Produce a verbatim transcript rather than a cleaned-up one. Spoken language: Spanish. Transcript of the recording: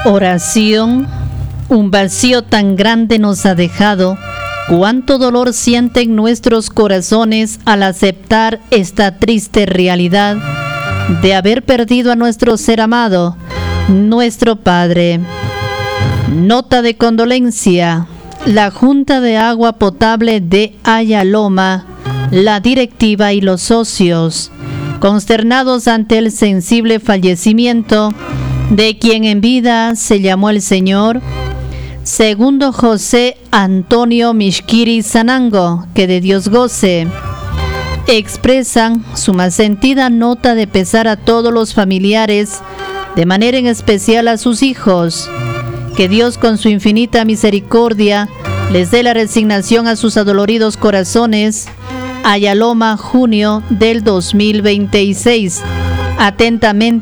Oración. Un vacío tan grande nos ha dejado. Cuánto dolor sienten nuestros corazones al aceptar esta triste realidad de haber perdido a nuestro ser amado, nuestro Padre. Nota de condolencia. La Junta de Agua Potable de Ayaloma, la directiva y los socios, consternados ante el sensible fallecimiento de quien en vida se llamó el señor Segundo José Antonio Mishkiri Sanango, que de Dios goce, expresan su más sentida nota de pesar a todos los familiares, de manera en especial a sus hijos. Que Dios con su infinita misericordia les dé la resignación a sus adoloridos corazones. Ayaloma, junio del dos mil veintiséis. Atentamente,